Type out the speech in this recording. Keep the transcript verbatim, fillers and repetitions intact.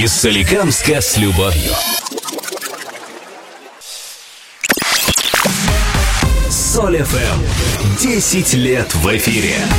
Из Соликамска с любовью. Соль эф эм. десять лет в эфире.